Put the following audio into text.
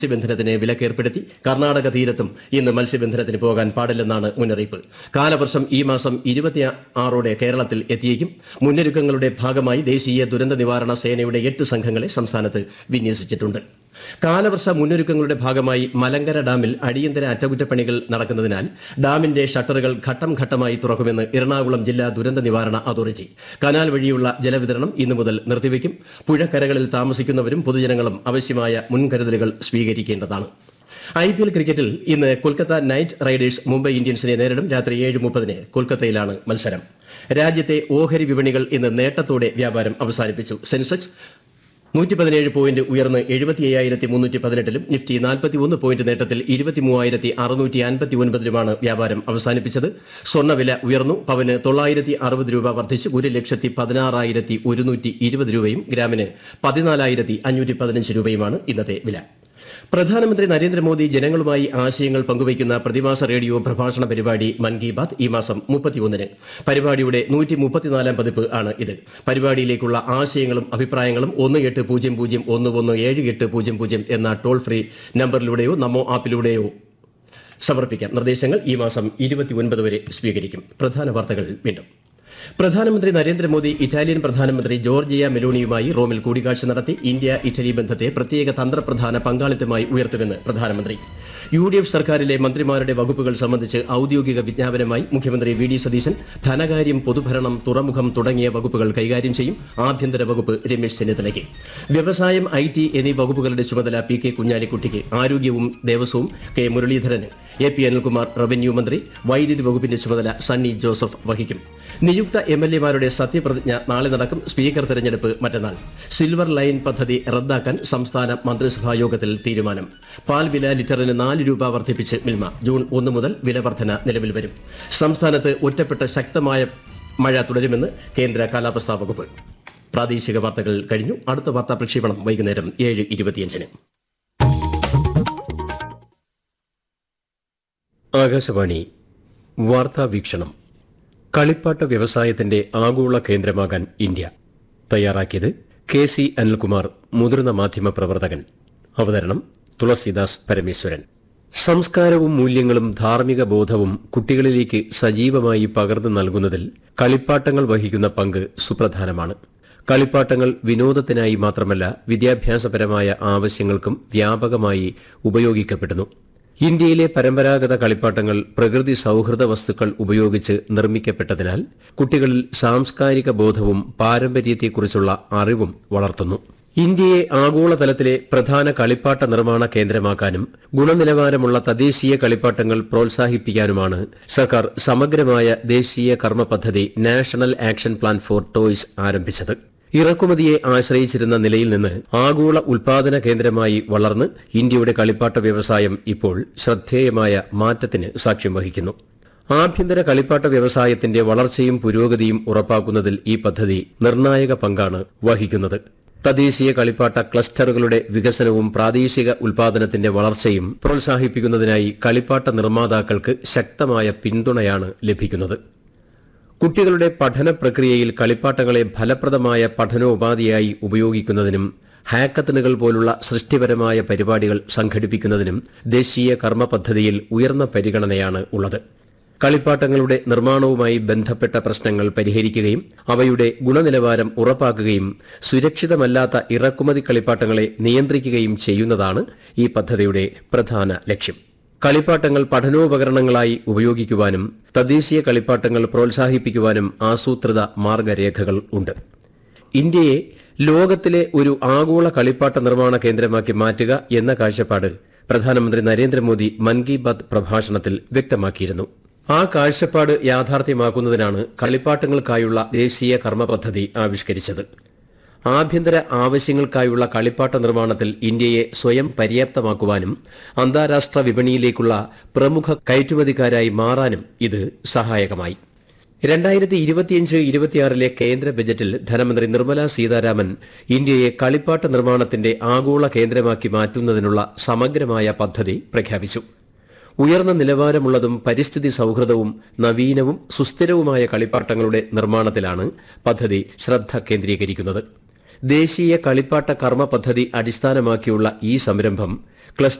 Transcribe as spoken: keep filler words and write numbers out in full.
മത്സ്യബന്ധനത്തിന് വിലക്കേർപ്പെടുത്തി. കർണാടക തീരത്തും ഇന്ന് മത്സ്യബന്ധനത്തിന് പോകാൻ പാടില്ലെന്നാണ് മുന്നറിയിപ്പ്. കാലവർഷം ഈ മാസം ഇരുപത്തിയാറോടെ കേരളത്തിൽ എത്തിയേക്കും. മുന്നൊരുക്കങ്ങളുടെ ഭാഗമായി ദേശീയ ദുരന്ത നിവാരണ സേനയുടെ എട്ട് സംഘങ്ങളെ സംസ്ഥാനത്ത് വിന്യസിച്ചിട്ടുണ്ട്. കാലവർഷ മുന്നൊരുക്കങ്ങളുടെ ഭാഗമായി മലങ്കര ഡാമിൽ അടിയന്തര അറ്റകുറ്റപ്പണികൾ നടക്കുന്നതിനാൽ ഡാമിന്റെ ഷട്ടറുകൾ ഘട്ടം ഘട്ടമായി തുറക്കുമെന്ന് എറണാകുളം ജില്ലാ ദുരന്ത നിവാരണ അതോറിറ്റി. കനാൽ വഴിയുള്ള ജലവിതരണം ഇന്നു മുതൽ നിർത്തിവെക്കും. പുഴക്കരകളിൽ താമസിക്കുന്നവരും പൊതുജനങ്ങളും ആവശ്യമായ മുൻകരുതലുകൾ സ്വീകരിക്കേണ്ടതാണ്. ഐ പി എൽ ക്രിക്കറ്റിൽ ഇന്ന് കൊൽക്കത്ത നൈറ്റ് റൈഡേഴ്സ് മുംബൈ ഇന്ത്യൻസിനെ നേരിടും. രാത്രി ഏഴ് മുപ്പതിന് കൊൽക്കത്തയിലാണ് മത്സരം. രാജ്യത്തെ ഓഹരി വിപണികൾ ഇന്ന് നേട്ടത്തോടെ വ്യാപാരം അവസാനിപ്പിച്ചു. സെൻസെക്സ് നൂറ്റി പതിനേഴ് പോയിന്റ് ഉയർന്ന് എഴുപത്തി അയ്യായിരത്തി മുന്നൂറ്റി പതിനെട്ടിലും നിഫ്റ്റി നാൽപ്പത്തിയൊന്ന് പോയിന്റ് നേട്ടത്തിൽ ഇരുപത്തി മൂവായിരത്തി അറുന്നൂറ്റി അൻപത്തി ഒൻപതിലുമാണ് വ്യാപാരം അവസാനിപ്പിച്ചത്. സ്വർണ്ണവില ഉയർന്നു. പവന് തൊള്ളായിരത്തി അറുപത് രൂപ വർദ്ധിച്ച് ഒരു ലക്ഷത്തി പതിനാറായിരത്തി ഒരുന്നൂറ്റി ഇരുപത് രൂപയും ഗ്രാമിന് പതിനാലായിരത്തി അഞ്ഞൂറ്റി പതിനഞ്ച് രൂപയുമാണ് ഇന്നത്തെ വില. പ്രധാനമന്ത്രി നരേന്ദ്രമോദി ജനങ്ങളുമായി ആശയങ്ങൾ പങ്കുവയ്ക്കുന്ന പ്രതിമാസ റേഡിയോ പ്രഭാഷണ പരിപാടി മൻ കി ബാത് ഈ മാസം മുപ്പത്തിയൊന്നിന്. പരിപാടിയുടെ നൂറ്റി മുപ്പത്തിനാലാം പതിപ്പ് ആണ് ഇത്. പരിപാടിയിലേക്കുള്ള ആശയങ്ങളും അഭിപ്രായങ്ങളും ഒന്ന് എട്ട് പൂജ്യം പൂജ്യം ഒന്ന് ഒന്ന് ഏഴ് എട്ട് പൂജ്യം പൂജ്യം എന്ന ടോൾ ഫ്രീ നമ്പറിലൂടെയോ നമോ ആപ്പിലൂടെയോ സമർപ്പിക്കാം. നിർദ്ദേശങ്ങൾ ഈ മാസം ഇരുപത്തിയൊൻപത് വരെ സ്വീകരിക്കും. പ്രധാന വാർത്തകൾ വീണ്ടും. പ്രധാനമന്ത്രി നരേന്ദ്രമോദി ഇറ്റാലിയൻ പ്രധാനമന്ത്രി ജോർജിയ മെലോണിയുമായി റോമിൽ കൂടിക്കാഴ്ച നടത്തി. ഇന്ത്യ ഇറ്റലി ബന്ധത്തെ പ്രത്യേക തന്ത്രപ്രധാന പങ്കാളിത്തമായി ഉയർത്തുമെന്ന് പ്രധാനമന്ത്രി. യു ഡി എഫ് സർക്കാരിലെ മന്ത്രിമാരുടെ വകുപ്പുകൾ സംബന്ധിച്ച് ഔദ്യോഗിക വിജ്ഞാപനമായി മുഖ്യമന്ത്രി വി ഡി സതീശൻ ധനകാര്യം, പൊതുഭരണം, തുറമുഖം തുടങ്ങിയ വകുപ്പുകൾ കൈകാര്യം ചെയ്യും. ആഭ്യന്തര വകുപ്പ് രമേശ് ചെന്നിത്തലയ്ക്ക്. വ്യവസായം, ഐ ടി എന്നീ വകുപ്പുകളുടെ ചുമതല പി കെ കുഞ്ഞാലിക്കുട്ടിക്ക്. ആരോഗ്യവും ദേവസ്വവും K Muraleedharan. A P Anilkumar revenue മന്ത്രി. വൈദ്യുതി വകുപ്പിന്റെ ചുമതല സണ്ണി ജോസഫ് വഹിക്കും. നിയുക്ത എം എൽ എമാരുടെ സത്യപ്രതിജ്ഞ നാളെ നടക്കും. സ്പീക്കർ തെരഞ്ഞെടുപ്പ് മറ്റന്നാൾ. സിൽവർ ലൈൻ പദ്ധതി റദ്ദാക്കാൻ സംസ്ഥാന മന്ത്രിസഭാ യോഗത്തിൽ തീരുമാനം. പാൽ വില ലിറ്ററിന് നാല് രൂപ വർദ്ധിപ്പിച്ച് മിൽമ. ജൂൺ ഒന്ന് മുതൽ വില വർധന നിലവിൽ വരും. സംസ്ഥാനത്ത് ഒറ്റപ്പെട്ട ശക്തമായ മഴ തുടരുമെന്ന് കേന്ദ്ര കാലാവസ്ഥാ വകുപ്പ്. പ്രാദേശിക വാർത്തകൾ കഴിഞ്ഞു. അടുത്ത വാർത്താ പ്രക്ഷേപണം വൈകുന്നേരം ഏഴ് ഇരുപത്തിയഞ്ചിന്. ആകാശവാണി വാർത്താ വീക്ഷണം. കളിപ്പാട്ട വ്യവസായത്തിന്റെ ആഗോള കേന്ദ്രമാകാൻ ഇന്ത്യ. തയ്യാറാക്കിയത് കെ സി അനിൽകുമാർ, മുതിർന്ന മാധ്യമ പ്രവർത്തകൻ. അവതരണം തുളസിദാസ് പരമേശ്വരൻ. സംസ്കാരവും മൂല്യങ്ങളും ധാർമ്മിക ബോധവും കുട്ടികളിലേക്ക് സജീവമായി പകർന്നു നൽകുന്നതിൽ കളിപ്പാട്ടങ്ങൾ വഹിക്കുന്ന പങ്ക് സുപ്രധാനമാണ്. കളിപ്പാട്ടങ്ങൾ വിനോദത്തിനായി മാത്രമല്ല, വിദ്യാഭ്യാസപരമായ ആവശ്യങ്ങൾക്കും വ്യാപകമായി ഉപയോഗിക്കപ്പെടുന്നു. ഇന്ത്യയിലെ പരമ്പരാഗത കളിപ്പാട്ടങ്ങൾ പ്രകൃതി സൌഹൃദ വസ്തുക്കൾ ഉപയോഗിച്ച് നിർമ്മിക്കപ്പെട്ടതിനാൽ കുട്ടികളിൽ സാംസ്കാരിക ബോധവും പാരമ്പര്യത്തെക്കുറിച്ചുള്ള അറിവും വളർത്തുന്നു. ഇന്ത്യയെ ആഗോളതലത്തിലെ പ്രധാന കളിപ്പാട്ട നിർമ്മാണ കേന്ദ്രമാക്കാനും ഗുണനിലവാരമുള്ള തദ്ദേശീയ കളിപ്പാട്ടങ്ങൾ പ്രോത്സാഹിപ്പിക്കാനുമാണ് സർക്കാർ സമഗ്രമായ ദേശീയ കർമ്മ പദ്ധതി national action plan for toys ആരംഭിച്ചത്. ഇറക്കുമതിയെ ആശ്രയിച്ചിരുന്ന നിലയിൽ നിന്ന് ആഗോള ഉൽപാദന കേന്ദ്രമായി വളർന്ന് ഇന്ത്യയുടെ കളിപ്പാട്ട വ്യവസായം ഇപ്പോൾ ശ്രദ്ധേയമായ മാറ്റത്തിന് സാക്ഷ്യം വഹിക്കുന്നു. ആഭ്യന്തര കളിപ്പാട്ട വ്യവസായത്തിന്റെ വളർച്ചയും പുരോഗതിയും ഉറപ്പാക്കുന്നതിൽ ഈ പദ്ധതി നിർണായക പങ്കാണ് വഹിക്കുന്നത്. തദ്ദേശീയ കളിപ്പാട്ട ക്ലസ്റ്ററുകളുടെ വികസനവും പ്രാദേശിക ഉൽപാദനത്തിന്റെ വളർച്ചയും പ്രോത്സാഹിപ്പിക്കുന്നതിനായി കളിപ്പാട്ട നിർമ്മാതാക്കൾക്ക് ശക്തമായ പിന്തുണയാണ് ലഭിക്കുന്നത്. കുട്ടികളുടെ പഠന പ്രക്രിയയിൽ കളിപ്പാട്ടങ്ങളെ ഫലപ്രദമായ പഠനോപാധിയായി ഉപയോഗിക്കുന്നതിനും ഹാക്കത്തണുകൾ പോലുള്ള സൃഷ്ടിപരമായ പരിപാടികൾ സംഘടിപ്പിക്കുന്നതിനും ദേശീയ കർമ്മ പദ്ധതിയിൽ ഉയർന്ന പരിഗണനയാണ് ഉള്ളത്. കളിപ്പാട്ടങ്ങളുടെ നിർമ്മാണവുമായി ബന്ധപ്പെട്ട പ്രശ്നങ്ങൾ പരിഹരിക്കുകയും അവയുടെ ഗുണനിലവാരം ഉറപ്പാക്കുകയും സുരക്ഷിതമല്ലാത്ത ഇറക്കുമതി കളിപ്പാട്ടങ്ങളെ നിയന്ത്രിക്കുകയും ചെയ്യുന്നതാണ് ഈ പദ്ധതിയുടെ പ്രധാന ലക്ഷ്യം. കളിപ്പാട്ടങ്ങൾ പഠനോപകരണങ്ങളായി ഉപയോഗിക്കുവാനും തദ്ദേശീയ കളിപ്പാട്ടങ്ങൾ പ്രോത്സാഹിപ്പിക്കുവാനും ആസൂത്രിത മാർഗരേഖകൾ ഉണ്ട്. ഇന്ത്യയെ ലോകത്തിലെ ഒരു ആഗോള കളിപ്പാട്ട നിർമ്മാണ കേന്ദ്രമാക്കി മാറ്റുക എന്ന കാഴ്ചപ്പാട് പ്രധാനമന്ത്രി നരേന്ദ്രമോദി മൻ കി ബാത് പ്രഭാഷണത്തിൽ വ്യക്തമാക്കിയിരുന്നു. ആ കാഴ്ചപ്പാട് യാഥാർത്ഥ്യമാക്കുന്നതിനാണ് കളിപ്പാട്ടങ്ങൾക്കായുള്ള ദേശീയ കർമ്മ പദ്ധതി ആവിഷ്കരിച്ചത്. ആഭ്യന്തര ആവശ്യങ്ങൾക്കായുള്ള കളിപ്പാട്ട നിർമ്മാണത്തിൽ ഇന്ത്യയെ സ്വയം പര്യാപ്തമാക്കുവാനും അന്താരാഷ്ട്ര വിപണിയിലേക്കുള്ള പ്രമുഖ കയറ്റുമതിക്കാരായി മാറാനും ഇത് സഹായകമായി. രണ്ടായിരത്തി ഇരുപത്തിയഞ്ച് ഇരുപത്തിയാറിലെ കേന്ദ്ര ബജറ്റിൽ ധനമന്ത്രി നിർമ്മല സീതാരാമൻ ഇന്ത്യയെ കളിപ്പാട്ട നിർമ്മാണത്തിന്റെ ആഗോള കേന്ദ്രമാക്കി മാറ്റുന്നതിനുള്ള സമഗ്രമായ പദ്ധതി പ്രഖ്യാപിച്ചു. ഉയർന്ന നിലവാരമുള്ളതും പരിസ്ഥിതി സൌഹൃദവും നവീനവും സുസ്ഥിരവുമായ കളിപ്പാട്ടങ്ങളുടെ നിർമ്മാണത്തിലാണ് പദ്ധതി ശ്രദ്ധ കേന്ദ്രീകരിക്കുന്നത്. ദേശീയ കളിപ്പാട്ട കർമ്മ പദ്ധതി അടിസ്ഥാനമാക്കിയുള്ള ഈ സംരംഭം ക്ലസ്റ്റർ